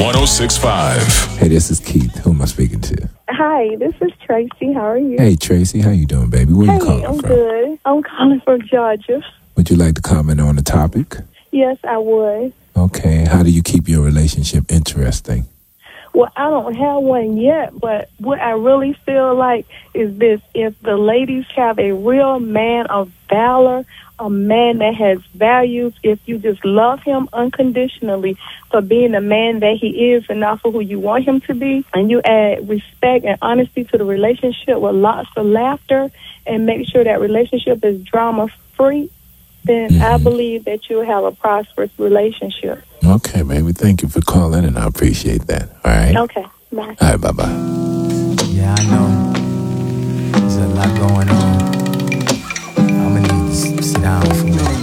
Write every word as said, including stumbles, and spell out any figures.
ten sixty-five. Hey, this is Keith. Who am I speaking to? Hi, this is Tracy. How are you? Hey, Tracy. How you doing, baby? Where hey, you calling I'm from? good. I'm calling from Georgia. Would you like to comment on the topic? Yes, I would. Okay. How do you keep your relationship interesting? Well, I don't have one yet, but what I really feel like is this. If the ladies have a real man of valor, a man that has values, if you just love him unconditionally for being the man that he is and not for who you want him to be, and you add respect and honesty to the relationship with lots of laughter and make sure that relationship is drama-free, then mm-hmm. I believe that you'll have a prosperous relationship. Okay, baby. Thank you for calling, and I appreciate that. All right? Okay. Bye. All right, bye-bye. Yeah, I know. There's a lot going on. I'm going to need to sit down for a minute.